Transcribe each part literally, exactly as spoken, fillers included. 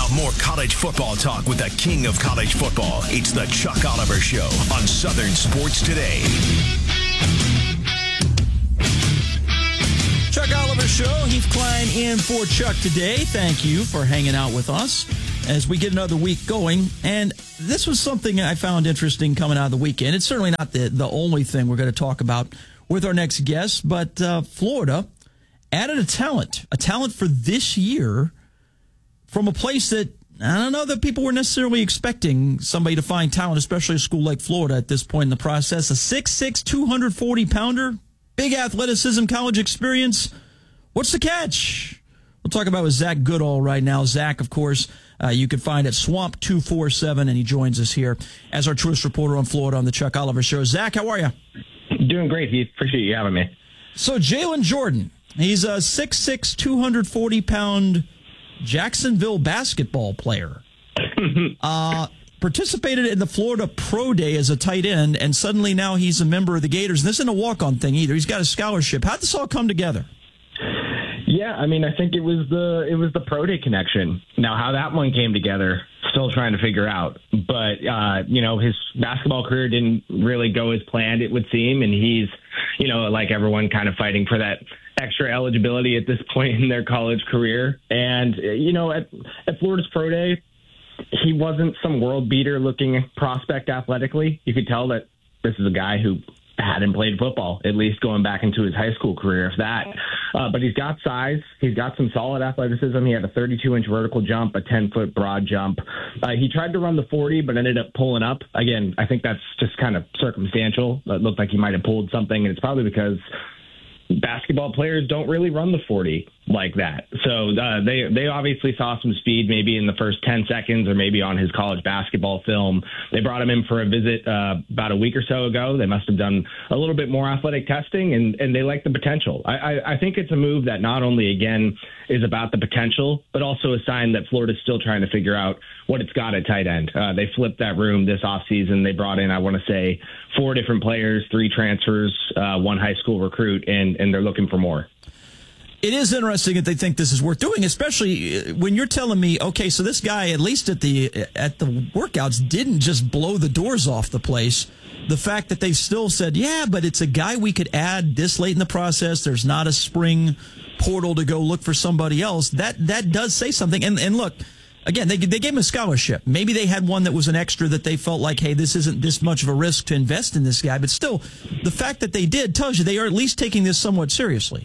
more college football talk with the king of college football. It's the Chuck Oliver Show on Southern Sports Today. Chuck Oliver Show. Heath Klein in for Chuck today. Thank you for hanging out with us as we get another week going. And this was something I found interesting coming out of the weekend. It's certainly not the, the only thing we're going to talk about with our next guest, but uh, Florida added a talent, a talent for this year from a place that I don't know that people were necessarily expecting somebody to find talent, especially a school like Florida at this point in the process. A six six, two hundred forty pounder, big athleticism, college experience. What's the catch? We'll talk about with Zach Goodall right now. Zach, of course, uh, you can find at Swamp two forty-seven, and he joins us here as our truest reporter on Florida on the Chuck Oliver Show. Zach, how are you? Doing great, Heath. Appreciate you having me. So Jalen Jordan, he's a six six, two hundred forty pound Jacksonville basketball player. uh, participated in the Florida Pro Day as a tight end, and suddenly now he's a member of the Gators. And this isn't a walk-on thing either. He's got a scholarship. How'd this all come together? Yeah, I mean, I think it was the it was the Pro Day connection. Now, how that one came together, still trying to figure out. But, uh, you know, his basketball career didn't really go as planned, it would seem. And he's, you know, like everyone, kind of fighting for that extra eligibility at this point in their college career. And, you know, at, at Florida's Pro Day, he wasn't some world beater looking prospect athletically. You could tell that this is a guy who hadn't played football, at least going back into his high school career, if that. Uh, but he's got size. He's got some solid athleticism. He had a thirty-two inch vertical jump, a ten foot broad jump. Uh, he tried to run the forty, but ended up pulling up. Again, I think that's just kind of circumstantial. It looked like he might have pulled something, and it's probably because basketball players don't really run the forty like that. So uh, they they obviously saw some speed maybe in the first ten seconds or maybe on his college basketball film. They brought him in for a visit uh, about a week or so ago. They must have done a little bit more athletic testing, and, and they like the potential. I, I, I think it's a move that not only, again, is about the potential, but also a sign that Florida's still trying to figure out what it's got at tight end. Uh, they flipped that room this offseason. They brought in, I want to say, four different players, three transfers, uh, one high school recruit, and, and they're looking for more. It is interesting that they think this is worth doing, especially when you're telling me, okay, so this guy, at least at the at the workouts, didn't just blow the doors off the place. The fact that they still said, yeah, but it's a guy we could add this late in the process. There's not a spring portal to go look for somebody else. That that does say something. And and look, again, they they gave him a scholarship. Maybe they had one that was an extra that they felt like, hey, this isn't this much of a risk to invest in this guy. But still, the fact that they did tells you they are at least taking this somewhat seriously.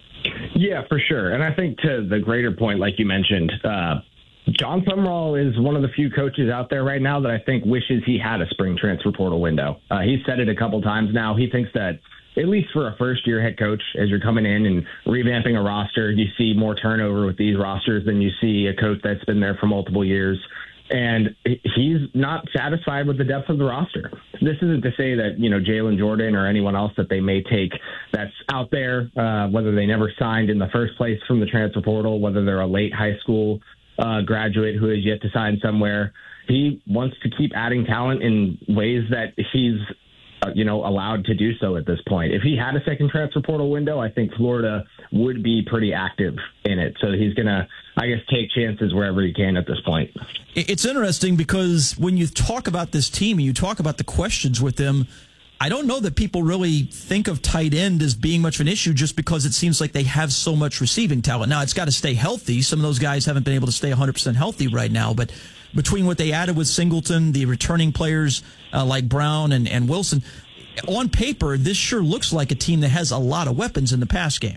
Yeah, for sure. And I think to the greater point, like you mentioned, uh, John Summerall is one of the few coaches out there right now that I think wishes he had a spring transfer portal window. Uh, he's said it a couple times now. He thinks that at least for a first-year head coach, as you're coming in and revamping a roster, you see more turnover with these rosters than you see a coach that's been there for multiple years. And he's not satisfied with the depth of the roster. This isn't to say that, you know, Jalen Jordan or anyone else that they may take that's out there, uh, whether they never signed in the first place from the transfer portal, whether they're a late high school uh, graduate who has yet to sign somewhere. He wants to keep adding talent in ways that he's, uh, you know, allowed to do so at this point. If he had a second transfer portal window, I think Florida would be pretty active in it. So he's going to, I guess, take chances wherever he can at this point. It's interesting because when you talk about this team and you talk about the questions with them, I don't know that people really think of tight end as being much of an issue just because it seems like they have so much receiving talent. Now, it's got to stay healthy. Some of those guys haven't been able to stay one hundred percent healthy right now, but between what they added with Singleton, the returning players uh, like Brown and, and Wilson, on paper, this sure looks like a team that has a lot of weapons in the pass game.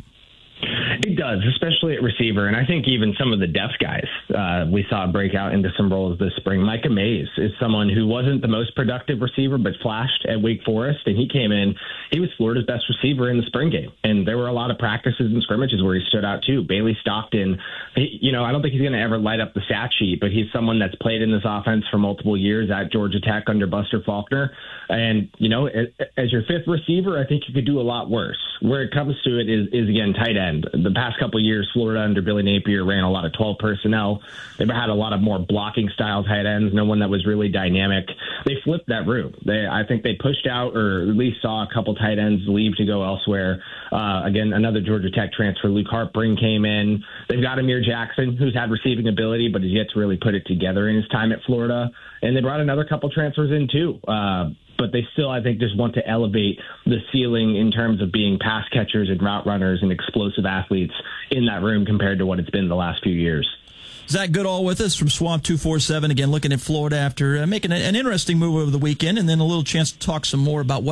It does, especially at receiver. And I think even some of the depth guys, uh, we saw break out into some roles this spring. Micah Mays is someone who wasn't the most productive receiver, but flashed at Wake Forest. And he came in, he was Florida's best receiver in the spring game. And there were a lot of practices and scrimmages where he stood out too. Bailey Stockton, he, you know, I don't think he's going to ever light up the stat sheet, but he's someone that's played in this offense for multiple years at Georgia Tech under Buster Faulkner. And, you know, as your fifth receiver, I think you could do a lot worse. Where it comes to it is, is again, tight end. The past couple of years, Florida under Billy Napier ran a lot of twelve personnel. They've had a lot of more blocking style tight ends, no one that was really dynamic. They flipped that room. They, I think they pushed out or at least saw a couple tight ends leave to go elsewhere. Uh, again, another Georgia Tech transfer, Luke Hartbring, came in. They've got Amir Jackson, who's had receiving ability, but has yet to really put it together in his time at Florida. And they brought another couple transfers in, too. Uh, but they still, I think, just want to elevate the ceiling in terms of being pass catchers and route runners and explosive athletes in that room compared to what it's been the last few years. Zach Goodall with us from Swamp two forty-seven, again, looking at Florida after uh, making an interesting move over the weekend, and then a little chance to talk some more about what